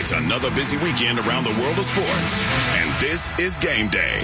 It's another busy weekend around the world of sports, and this is Game Day.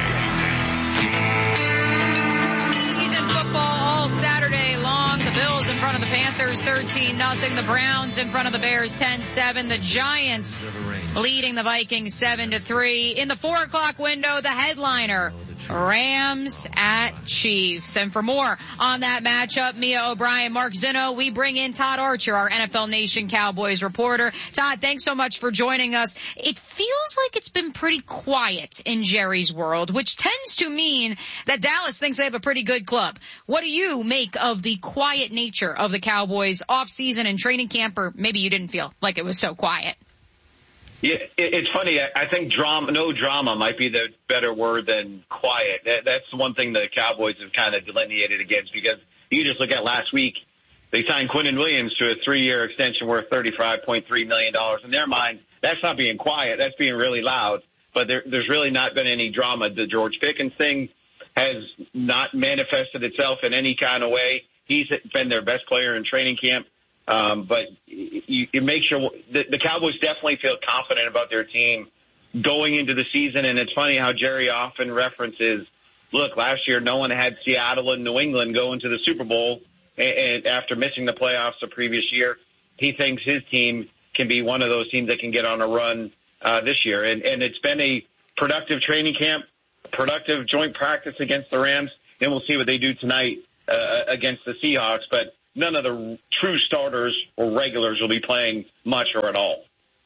Season football all Saturday long. The Bills in front of the Panthers 13-0. The Browns in front of the Bears 10-7. The Giants leading the Vikings 7-3. In the 4 o'clock window, the headliner, Rams at Chiefs. And for more on that matchup, Mia O'Brien, Mark Zinno, we bring in Todd Archer, our NFL Nation Cowboys reporter. Todd, thanks so much for joining us. It feels like it's been pretty quiet in Jerry's world, which tends to mean that Dallas thinks they have a pretty good club. What do you make of the quiet nature of the Cowboys off-season and training camp, or maybe you didn't feel like it was so quiet? Yeah, it's funny. I think no drama might be the better word than quiet. That's one thing the Cowboys have kind of delineated against, because you just look at last week, they signed Quinnen Williams to a 3-year extension worth $35.3 million. In their mind, that's not being quiet. That's being really loud. But there's really not been any drama. The George Pickens thing has not manifested itself in any kind of way. He's been their best player in training camp. But you make sure the Cowboys definitely feel confident about their team going into the season. And it's funny how Jerry often references, look, last year no one had Seattle and New England go into the Super Bowl, and after missing the playoffs the previous year, he thinks his team can be one of those teams that can get on a run this year. And it's been a productive training camp, a productive joint practice against the Rams, and we'll see what they do tonight against the Seahawks. But none of the true starters or regulars will be playing much or at all.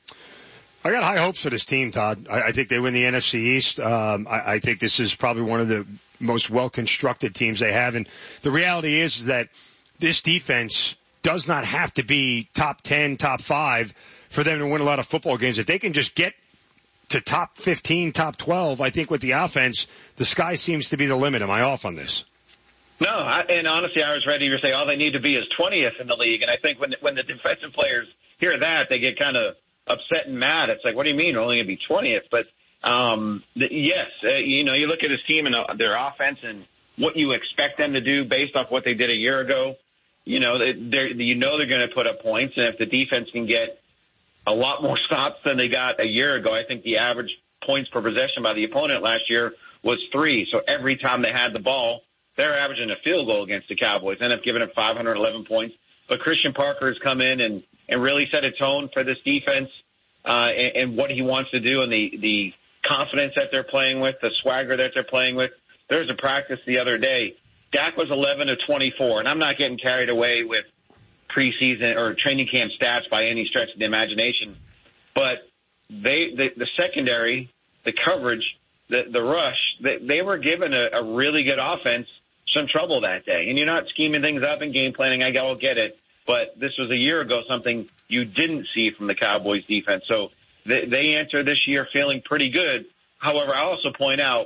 I got high hopes for this team, Todd. I think they win the NFC East. I think this is probably one of the most well-constructed teams they have. And the reality is that this defense does not have to be top 10, top 5 for them to win a lot of football games. If they can just get to top 15, top 12, I think with the offense, the sky seems to be the limit. Am I off on this? No, and honestly, I was ready to say all they need to be is 20th in the league. And I think when the defensive players hear that, they get kind of upset and mad. It's like, what do you mean? We're only going to be 20th? But yes, you look at his team and their offense and what you expect them to do based off what they did a year ago. They're going to put up points, and if the defense can get a lot more stops than they got a year ago, I think the average points per possession by the opponent last year was 3. So every time they had the ball, they're averaging a field goal against the Cowboys, end up giving up 511 points. But Christian Parker has come in and really set a tone for this defense and what he wants to do, and the confidence that they're playing with, the swagger that they're playing with. There was a practice the other day. Dak was 11 of 24, and I'm not getting carried away with preseason or training camp stats by any stretch of the imagination. But the secondary, the coverage, the rush, they were given a really good offense some trouble that day. And you're not scheming things up and game planning. I all get it. But this was a year ago, something you didn't see from the Cowboys defense. So they enter this year feeling pretty good. However, I also point out,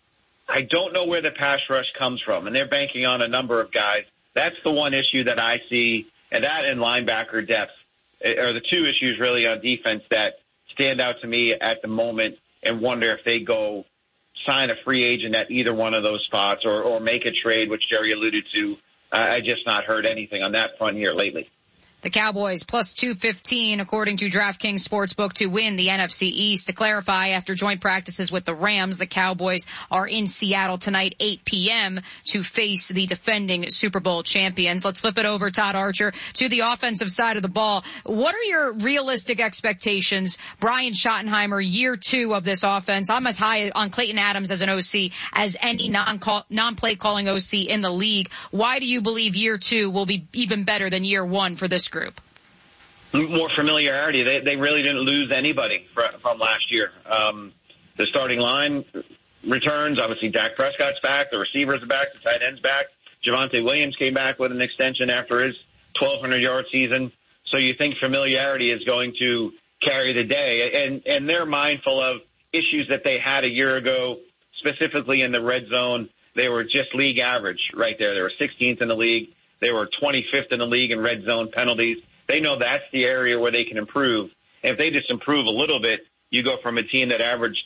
I don't know where the pass rush comes from, and they're banking on a number of guys. That's the one issue that I see, and that and linebacker depth are the two issues really on defense that stand out to me at the moment, and wonder if they go sign a free agent at either one of those spots or make a trade, which Jerry alluded to. I just not heard anything on that front here lately. The Cowboys plus 215, according to DraftKings Sportsbook, to win the NFC East. To clarify, after joint practices with the Rams, the Cowboys are in Seattle tonight, 8 p.m., to face the defending Super Bowl champions. Let's flip it over, Todd Archer, to the offensive side of the ball. What are your realistic expectations, Brian Schottenheimer, year 2 of this offense? I'm as high on Clayton Adams as an OC as any non-play calling OC in the league. Why do you believe year 2 will be even better than year 1 for this group? More familiarity. They really didn't lose anybody from last year. The starting line returns. Obviously, Dak Prescott's back. The receivers are back. The tight end's back. Javonte Williams came back with an extension after his 1,200-yard season. So you think familiarity is going to carry the day. And they're mindful of issues that they had a year ago, specifically in the red zone. They were just league average right there. They were 16th in the league. They were 25th in the league in red zone penalties. They know that's the area where they can improve. And if they just improve a little bit, you go from a team that averaged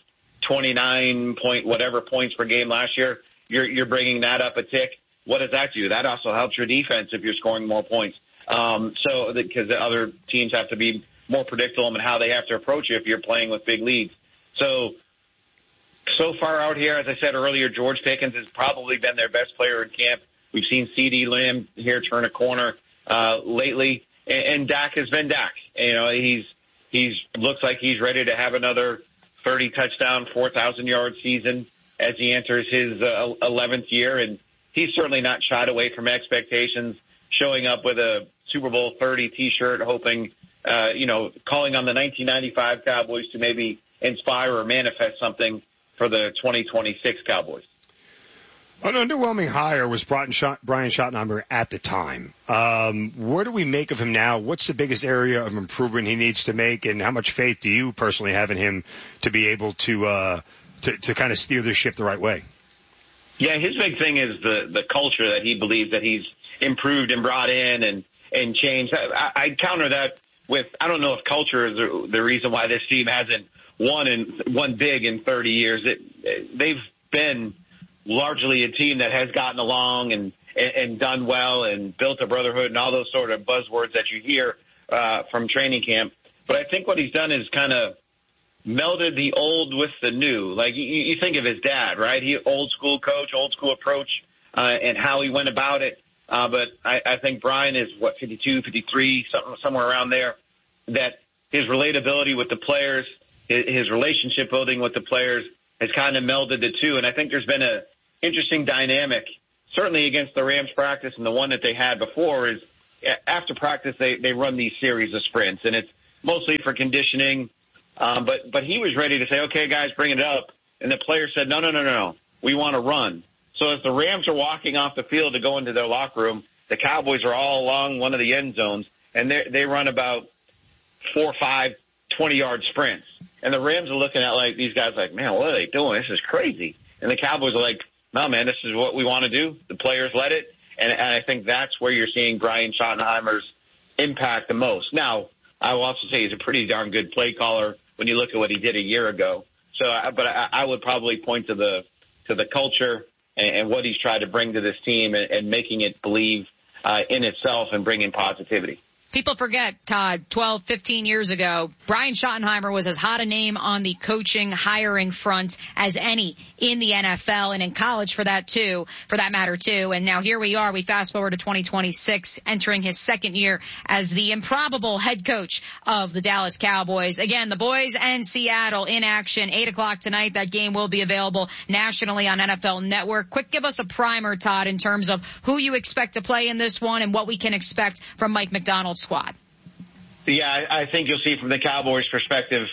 29 point whatever points per game last year, you're bringing that up a tick. What does that do? That also helps your defense if you're scoring more points. So because the other teams have to be more predictable and how they have to approach you if you're playing with big leads. So far out here, as I said earlier, George Pickens has probably been their best player in camp. We've seen CeeDee Lamb here turn a corner lately, and Dak has been Dak. You know, he's looks like he's ready to have another 30 touchdown, 4,000 yard season as he enters his 11th year, and he's certainly not shied away from expectations, showing up with a Super Bowl 30 T-shirt, hoping, calling on the 1995 Cowboys to maybe inspire or manifest something for the 2026 Cowboys. An underwhelming hire was Brian Schottenheimer at the time. What do we make of him now? What's the biggest area of improvement he needs to make, and how much faith do you personally have in him to be able to kind of steer this ship the right way? Yeah, his big thing is the culture that he believes that he's improved and brought in and changed. I counter that with, I don't know if culture is the reason why this team hasn't won big in 30 years. They've been largely a team that has gotten along and done well and built a brotherhood and all those sort of buzzwords that you hear from training camp. But I think what he's done is kind of melded the old with the new. Like you think of his dad, right? He old school coach, old school approach, and how he went about it. But I think Brian is 52, 53, somewhere around there. That his relatability with the players, his relationship building with the players has kind of melded the two. And I think there's been a interesting dynamic, certainly against the Rams practice, and the one that they had before is after practice they run these series of sprints, and it's mostly for conditioning. But he was ready to say, okay, guys, bring it up. And the player said, no, we want to run. So as the Rams are walking off the field to go into their locker room, the Cowboys are all along one of the end zones, and they run about 4, 5, 20-yard sprints. And the Rams are looking at like these guys like, man, what are they doing? This is crazy. And the Cowboys are like, no, man, this is what we want to do. The players let it. And I think that's where you're seeing Brian Schottenheimer's impact the most. Now, I will also say he's a pretty darn good play caller when you look at what he did a year ago. So, but I would probably point to the culture and what he's tried to bring to this team and making it believe in itself and bringing positivity. People forget, Todd, 12, 15 years ago, Brian Schottenheimer was as hot a name on the coaching, hiring front as any in the NFL and in college for that matter too. And now here we are. We fast forward to 2026, entering his second year as the improbable head coach of the Dallas Cowboys. Again, the boys and Seattle in action, 8:00 tonight. That game will be available nationally on NFL Network. Quick, give us a primer, Todd, in terms of who you expect to play in this one and what we can expect from Mike Macdonald's squad. Yeah, I think you'll see from the Cowboys' perspective,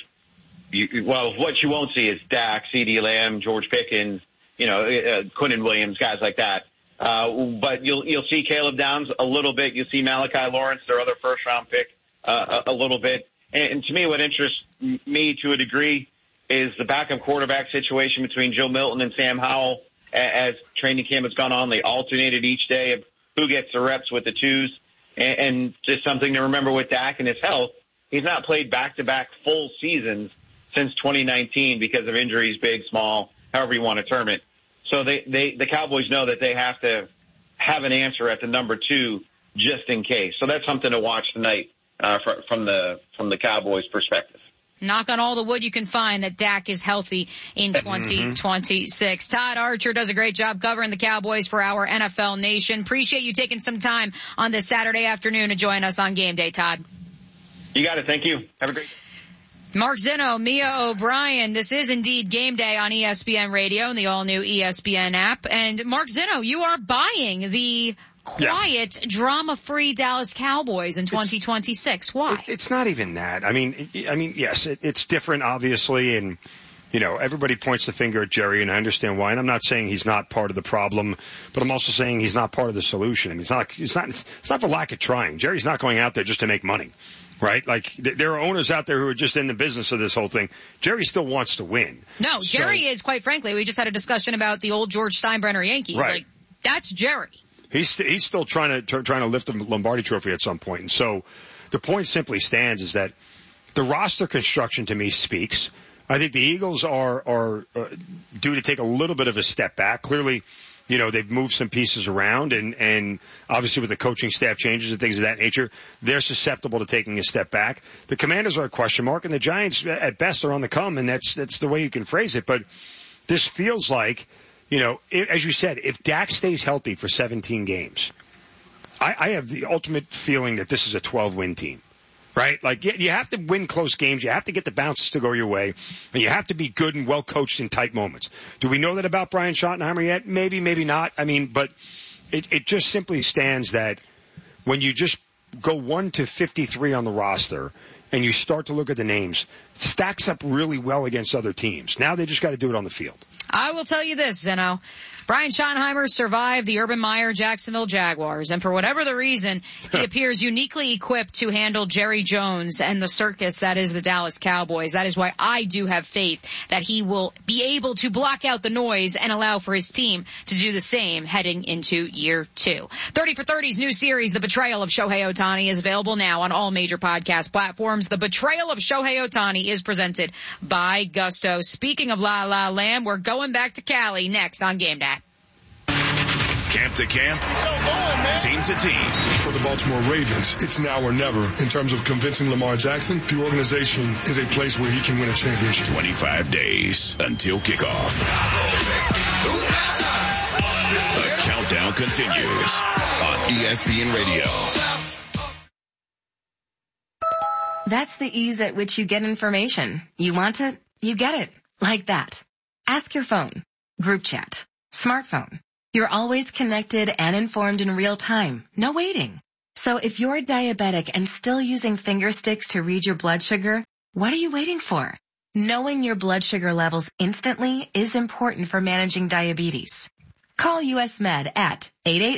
what you won't see is Dak, CeeDee Lamb, George Pickens, Quinnen Williams, guys like that. But you'll see Caleb Downs a little bit. You'll see Malachi Lawrence, their other first-round pick, a little bit. And to me, what interests me to a degree is the backup quarterback situation between Joe Milton and Sam Howell. As training camp has gone on, they alternated each day of who gets the reps with the twos. And just something to remember with Dak and his health, he's not played back-to-back full seasons since 2019 because of injuries, big, small, however you want to term it. So the Cowboys know that they have to have an answer at the number 2 just in case. So that's something to watch tonight from the Cowboys' perspective. Knock on all the wood you can find that Dak is healthy in 2026. Todd Archer does a great job covering the Cowboys for our NFL Nation. Appreciate you taking some time on this Saturday afternoon to join us on Game Day, Todd. You got it. Thank you. Have a great day. Mark Zinno, Mia O'Brien. This is indeed Game Day on ESPN Radio and the all-new ESPN app. And Mark Zinno, you are buying the quiet, drama-free Dallas Cowboys in 2026. Why? It's not even that. I mean, yes, it's different, obviously, and everybody points the finger at Jerry, and I understand why. And I'm not saying he's not part of the problem, but I'm also saying he's not part of the solution. I mean, it's not for lack of trying. Jerry's not going out there just to make money, right? Like there are owners out there who are just in the business of this whole thing. Jerry still wants to win. No, Jerry is, quite frankly. We just had a discussion about the old George Steinbrenner Yankees. Right. Like that's Jerry. He's still trying to lift the Lombardi Trophy at some point. And so the point simply stands is that the roster construction to me speaks. I think the Eagles are due to take a little bit of a step back. Clearly, they've moved some pieces around, and obviously with the coaching staff changes and things of that nature, they're susceptible to taking a step back. The Commanders are a question mark, and the Giants, at best, are on the come, and that's the way you can phrase it. But this feels like, as you said, if Dak stays healthy for 17 games, I have the ultimate feeling that this is a 12-win team. Right? Like, you have to win close games. You have to get the bounces to go your way. And you have to be good and well coached in tight moments. Do we know that about Brian Schottenheimer yet? Maybe, maybe not. I mean, but it just simply stands that when you just go 1 to 53 on the roster and you start to look at the names, it stacks up really well against other teams. Now they just got to do it on the field. I will tell you this, Zeno. Brian Schottenheimer survived the Urban Meyer Jacksonville Jaguars, and for whatever the reason, he appears uniquely equipped to handle Jerry Jones and the circus that is the Dallas Cowboys. That is why I do have faith that he will be able to block out the noise and allow for his team to do the same heading into year 2. 30 for 30's new series, The Betrayal of Shohei Ohtani, is available now on all major podcast platforms. The Betrayal of Shohei Ohtani is presented by Gusto. Speaking of La La Land, we're going back to Cali next on Game Day. Camp to camp, team to team. For the Baltimore Ravens, it's now or never. In terms of convincing Lamar Jackson, the organization is a place where he can win a championship. 25 days until kickoff. The countdown continues on ESPN Radio. That's the ease at which you get information. You want it, you get it. Like that. Ask your phone. Group chat. Smartphone. You're always connected and informed in real time. No waiting. So if you're diabetic and still using finger sticks to read your blood sugar, what are you waiting for? Knowing your blood sugar levels instantly is important for managing diabetes. Call US Med at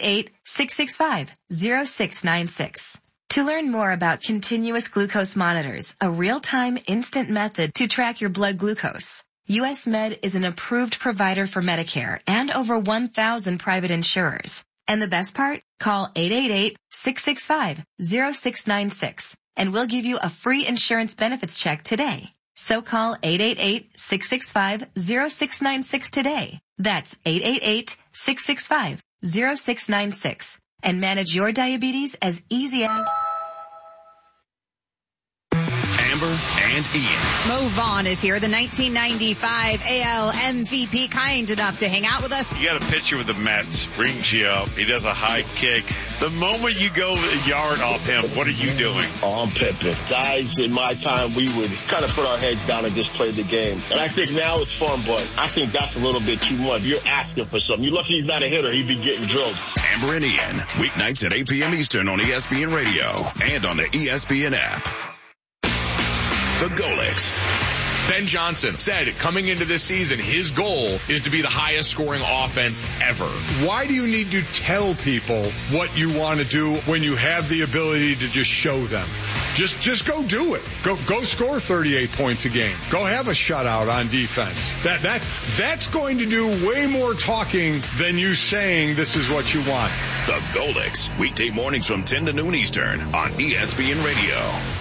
888-665-0696. To learn more about continuous glucose monitors, a real-time instant method to track your blood glucose. US Med is an approved provider for Medicare and over 1,000 private insurers. And the best part? Call 888-665-0696 and we'll give you a free insurance benefits check today. So call 888-665-0696 today. That's 888-665-0696 and manage your diabetes as easy as... Amber and Ian. Mo Vaughn is here, the 1995 AL MVP, kind enough to hang out with us. You got a pitcher with the Mets, brings you up. He does a high kick. The moment you go a yard off him, what are you doing? Oh, I'm pimping. Guys, in my time, we would kind of put our heads down and just play the game. And I think now it's fun, but I think that's a little bit too much. You're asking for something. You're lucky he's not a hitter. He'd be getting drilled. Amber and Ian, weeknights at 8 p.m. Eastern on ESPN Radio and on the ESPN app. The Golix. Ben Johnson said coming into this season, his goal is to be the highest scoring offense ever. Why do you need to tell people what you want to do when you have the ability to just show them? Just go do it. Go score 38 points a game. Go have a shutout on defense. That's going to do way more talking than you saying this is what you want. The Golix, weekday mornings from 10 to noon Eastern on ESPN Radio.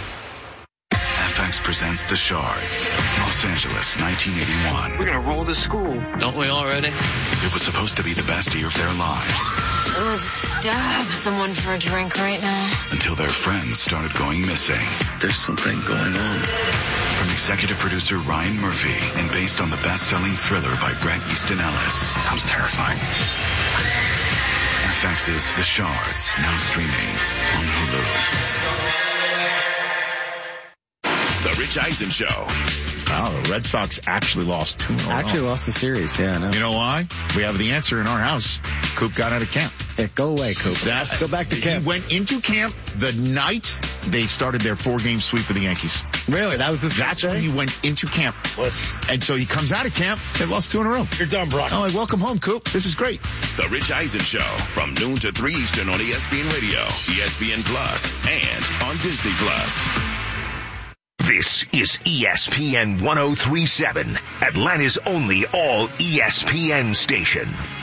FX presents The Shards, Los Angeles, 1981. We're going to roll the school. Don't we already? It was supposed to be the best year of their lives. Let's stab someone for a drink right now. Until their friends started going missing. There's something going on. From executive producer Ryan Murphy and based on the best-selling thriller by Bret Easton Ellis. Sounds terrifying. FX's The Shards, now streaming on Hulu. The Rich Eisen Show. Wow, the Red Sox actually lost 2 in a row. Actually lost the series, yeah. I know. You know why? We have the answer in our house. Coop got out of camp. Yeah, go away, Coop. Go back to camp. He went into camp the night they started their 4-game sweep of the Yankees. Really? That's when he went into camp. What? And so he comes out of camp, they lost 2 in a row. You're done, Brock. I'm like, welcome home, Coop. This is great. The Rich Eisen Show from noon to 3 Eastern on ESPN Radio, ESPN Plus, and on Disney Plus. This is ESPN 103.7, Atlanta's only all ESPN station.